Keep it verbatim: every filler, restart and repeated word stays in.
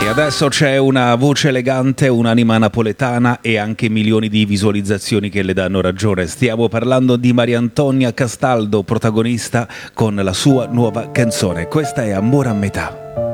adesso c'è una voce elegante, un'anima napoletana e anche milioni di visualizzazioni che le danno ragione. Stiamo parlando di Maria Antonia Castaldo, protagonista con la sua nuova canzone. Questa è Amore a metà.